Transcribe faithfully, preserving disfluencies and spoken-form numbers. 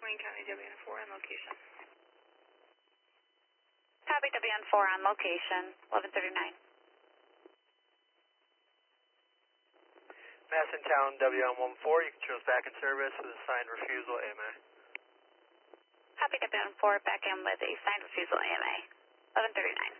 Wayne County W N four on location. Copy W N four on location, eleven thirty-nine. Massentown W N one four, you can choose back in service with a signed refusal A M A. Copy W N four, back in with a signed refusal A M A, eleven thirty-nine.